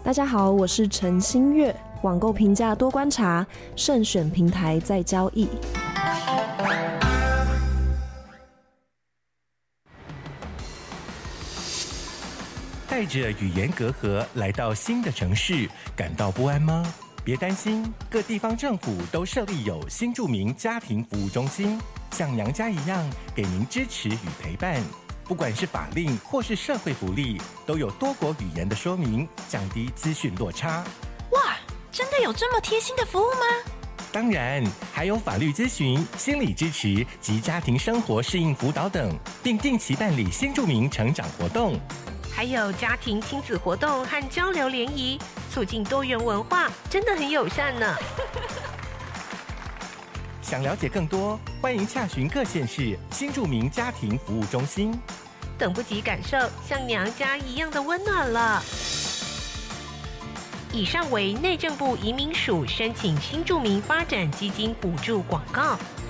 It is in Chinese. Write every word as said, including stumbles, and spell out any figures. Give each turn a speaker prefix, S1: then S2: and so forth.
S1: 大家好，我是陈新月。网购评价多观察，慎选平台再交易。
S2: 带着语言隔阂来到新的城市，感到不安吗？别担心，各地方政府都设立有新住民家庭服务中心，像娘家一样给您支持与陪伴。不管是法令或是社会福利，都有多国语言的说明，降低资讯落差。
S3: 哇，真的有这么贴心的服务吗？
S2: 当然，还有法律咨询、心理支持及家庭生活适应辅导等，并定期办理新住民成长活动。
S4: 还有家庭亲子活动和交流联谊，促进多元文化，真的很友善呢。
S2: 想了解更多，欢迎洽询各县市新住民家庭服务中心。
S4: 等不及感受像娘家一样的温暖了。以上为内政部移民署申请新住民发展基金补助广告。